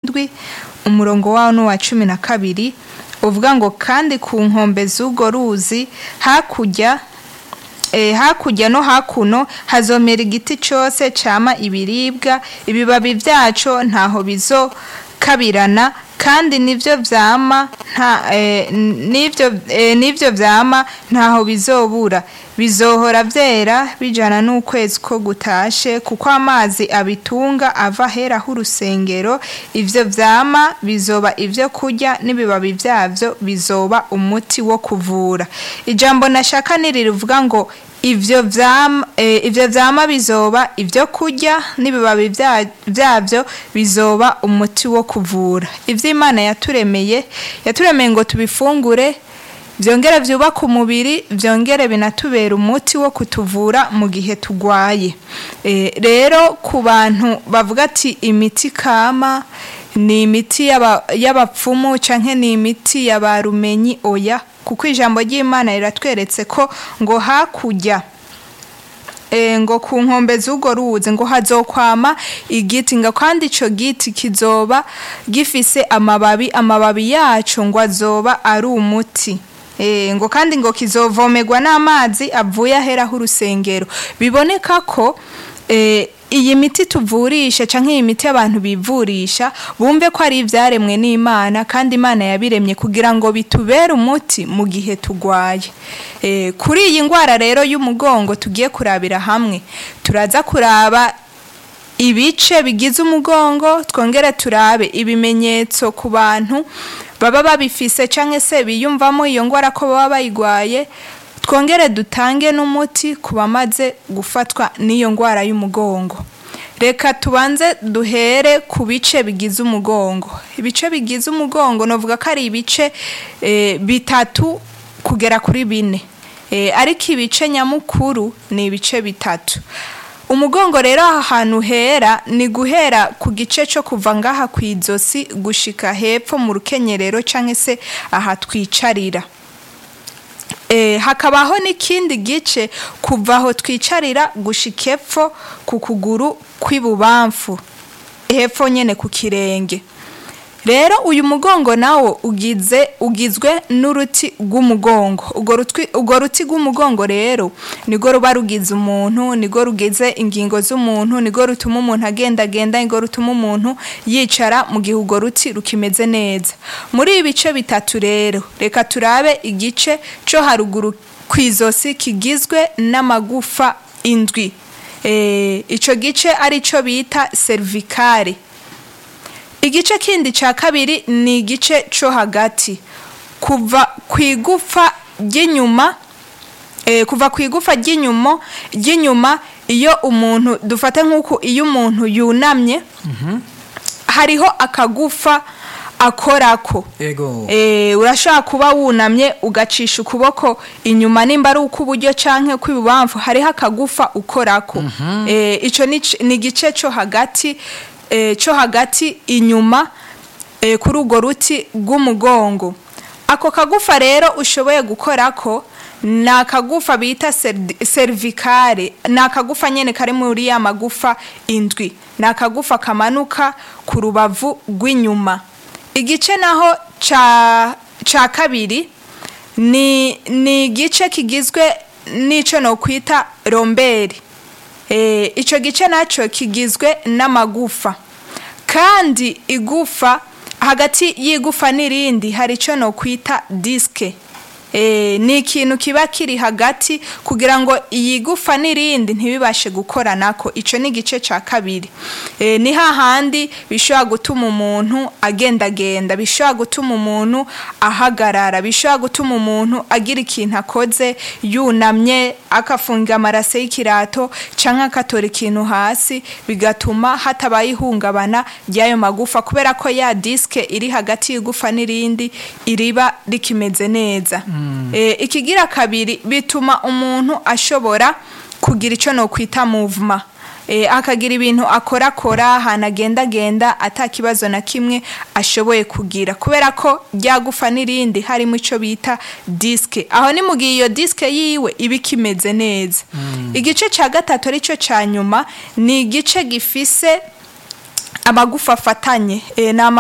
7 umurongo wawo n'uwa 12 uvuga ngo kandi ku nkombe z'ugo ruzi hakurya no hakuno hazomera igiti cyose cama ibiribwa, ibibabi vyaco ntaho bizokabirana, kandi nivyo vyama ntaho bizobura, bizohora vyera bijana n'ukwezi ko gutashe, kuko amazi abitunga ava hera h'urusengero. Ivyo vyama bizoba ivyo kurya, n'ibibabi vyavyo bizoba umuti wo kuvura. Ijambo nashaka nirivuga ngo ivyo vyama bizoba ivyo kurya, n'ibibabi vyavyo bizoba umuti wo kuvura. Ivyo Imana yaturemeye ngo tubifungure, vyongere vyubaka umubiri, vyongere binatubera umuti wo kutuvura mu gihe tugwaye. Rero ku bantu bavuga ati imiti kama ni imiti y'abapfumu canke ni imiti y'abarumenyi, oya, kuko ijambo ry'Imana riratweretse ko ngo hakurya ngo ku nkombe z'ugo ruzi ngo hazokwama igiti, ngo kandi ico giti kizoba gifise amababi yaco ngo azoba ari umuti. Ngo kandi ngo kizovomerwa n'amazi avuye ahera h'urusengero. Biboneka ko iyi miti tuvurisha canke iyi miti abantu bivurisha bumve ko ari ivyaremwe n'Imana, kandi Imana yabiremye kugira ngo bitubere umuti mu gihe tugwaye. Kuri iyi ngwara rero y'umugongo tugiye kurabira hamwe, turaza kuraba ibice bigize umugongo, twongere turabe ibimenyetso ku bantu baba babifise canke se biyumvamo iyo ngwara ko baba bayigwaye, twongere dutange n'umuti ku bamaze gufatwa n'iyo ngwara y'umugongo. Reka tubanze duhere ku bice bigize umugongo. Ibice bigize umugongo novuga ko ari ibice 3 kugera kuri 4, ariko ibice nyamukuru ni ibice 3. Umugongo rero ahantu hera ni guhera ku gice cyo kuva ngaha kw'izosi gushika hepfo mu rukenyerero canke se aha twicarira. Hakabaho n'ikindi gice kuva aho twicarira gushika hepfo ku kuguru kw'ibubamfu, hepfo nyene ku kirenge. Rero uyu mugongo nawo ugizwe n'uruti rw'umugongo. Ugo ruti rw'umugongo rero nigo ruba rugize umuntu, nigo rugize ingingo z'umuntu, nigo rutuma umuntu agenda, nigo rutuma umuntu yicara mu gihe ugo ruti rukimeze neza. Muri ibi bice 3 rero reka turabe igice cyo haruguru kw'izosi kigizwe n'amagufa 7. Ico gice ari cyo bita cervicale. Igice kindi ca kabiri ni igice cyo hagati kuva kwigufa ry'inyuma, ry'inyuma iyo umuntu dufata nk'uko iyo umuntu yunamye hariho akagufa akorako. Urashaka kuba wunamye ugacisha ukuboko inyuma, nimba ari uk'uburyo canke kw'ibubamfu hariho akagufa ukorako. Ico ni igice cyo hagati inyuma kuri ugo ruti rw'umugongo. Ako kagufa rero ushoboye gukorako ni akagufa bita cervicale, ni akagufa nyene kari muri ya magufa 7, ni akagufa kamanuka ku rubavu rw'inyuma. Igice naho ca kabiri ni igice kigizwe n'ico no kwita romberi. Ico gice naco kigizwe n'amagufa, kandi igufa hagati y'igufa n'irindi hari ico no kwita diske. Ni ikintu kiba kiri hagati kugira ngo iyi gufa n'irindi ntibibashe gukoranako. Ico ni igice ca kabiri. Ni hahandi bishobora gutuma umuntu agenda, bishobora gutuma umuntu ahagarara, bishobora gutuma umuntu agira ikintu akoze yunamye, akafunga amarase y'ikirato canke akatora ikintu hasi, bigatuma hatabaye ihungabana ry'ayo magufa, kubera ko ya diske iri hagati y'igufa n'irindi iriba rikimeze neza. Ikigira kabiri bituma umuntu ashobora kugira ico no kwita movement, akagira ibintu akorakora, hanagenda atakibazo na kimwe ashoboye kugira, kubera ko ryagufa n'irindi harimo ico bita diske. Aho ni mugiye iyo diske yiwe ibikimeze neza. Igice ca gatatu arico ca nyuma ni igice gifise amagufa afatanye,